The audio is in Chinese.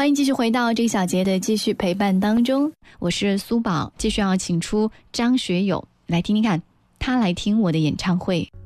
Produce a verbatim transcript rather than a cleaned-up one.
欢迎继续回到这一小节的继续陪伴当中，我是苏宝，继续要请出张学友来听听看，他来听我的演唱会。